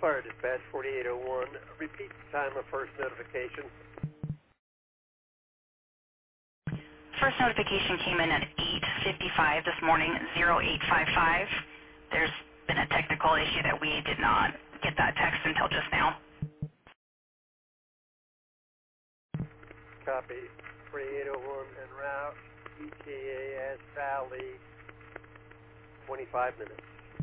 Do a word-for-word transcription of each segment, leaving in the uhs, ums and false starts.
Fire Dispatch forty-eight oh one, repeat the time of first notification. First notification came in at eight fifty-five this morning, zero eight five five. There's been a technical issue that we did not get that text until just now. Copy. forty-eight oh one en route, E T A as Valley, twenty-five minutes.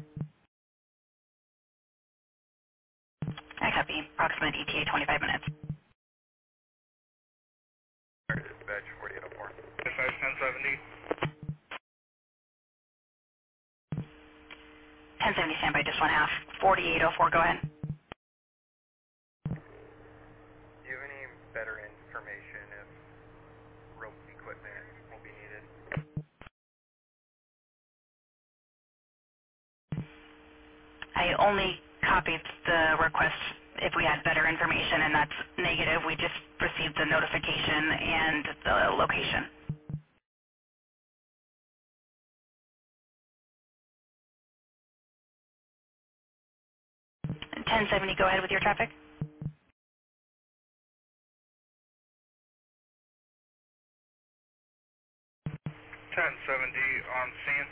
I copy. Approximate E T A twenty-five minutes. Fire Dispatch forty-eight oh four. Dispatch ten seventy. ten seventy standby, just one half. forty-eight oh four, go ahead. Do you have any better information if rope equipment will be needed? I only copied the request if we had better information, and that's negative. We just received the notification and the location. ten seventy, go ahead with your traffic. ten seventy on scene.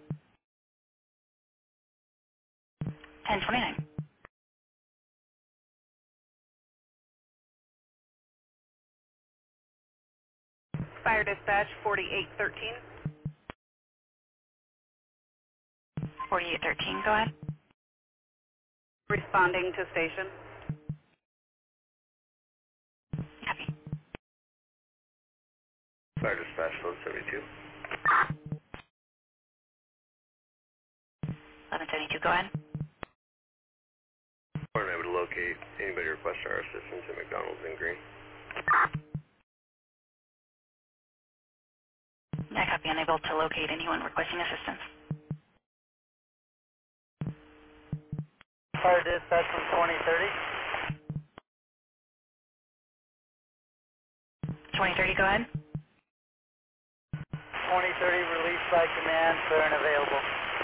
ten twenty-nine. Fire Dispatch forty-eight thirteen. forty-eight thirteen, go ahead. Responding to station. Copy. Fire Dispatch eleven seventy-two. eleven seventy-two, go ahead. We're able to locate anybody requesting our assistance at McDonald's in Green. I copy. Unable to locate anyone requesting assistance. Fire Dispatch from twenty thirty. twenty thirty, go ahead. twenty thirty released by command, clear and available.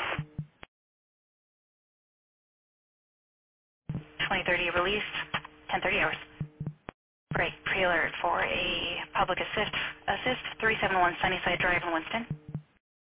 twenty thirty released, ten thirty hours. Break pre-alert for a public assist, assist three seven one Sunnyside Drive in Winston.